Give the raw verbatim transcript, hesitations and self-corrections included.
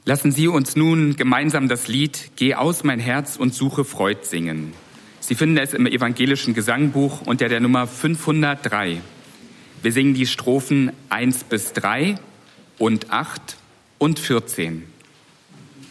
Lassen Sie uns nun gemeinsam das Lied Geh aus mein Herz und suche Freud singen. Sie finden es im evangelischen Gesangbuch unter der Nummer fünfhundertdrei. Wir singen die Strophen eins bis drei und acht und vierzehn.